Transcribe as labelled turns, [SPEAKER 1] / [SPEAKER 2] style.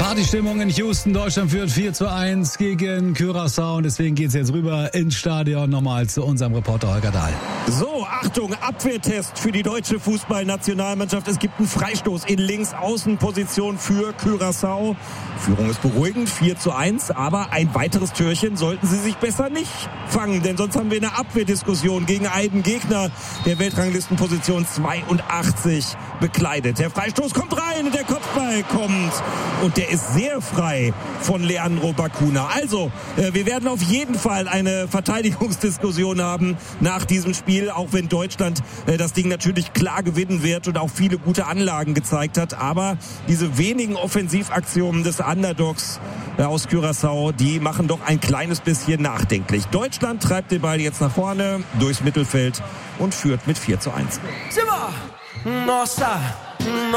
[SPEAKER 1] Partystimmung in Houston. Deutschland führt 4:1 gegen Curaçao. Und deswegen geht's jetzt rüber ins Stadion nochmal zu unserem Reporter Holger Dahl.
[SPEAKER 2] So, Achtung, Abwehrtest für die deutsche Fußballnationalmannschaft. Es gibt einen Freistoß in Linksaußenposition für Curaçao. Führung ist beruhigend, 4:1. Aber ein weiteres Türchen sollten sie sich besser nicht fangen. Denn sonst haben wir eine Abwehrdiskussion gegen einen Gegner, der Weltranglistenposition 82 bekleidet. Der Freistoß kommt rein und der Kopfball kommt. Und der ist sehr frei von Leandro Bacuna. Also, wir werden auf jeden Fall eine Verteidigungsdiskussion haben nach diesem Spiel, auch wenn Deutschland das Ding natürlich klar gewinnen wird und auch viele gute Anlagen gezeigt hat. Aber diese wenigen Offensivaktionen des Underdogs aus Curaçao, die machen doch ein kleines bisschen nachdenklich. Deutschland treibt den Ball jetzt nach vorne durchs Mittelfeld und führt mit 4:1.
[SPEAKER 3] Nossa!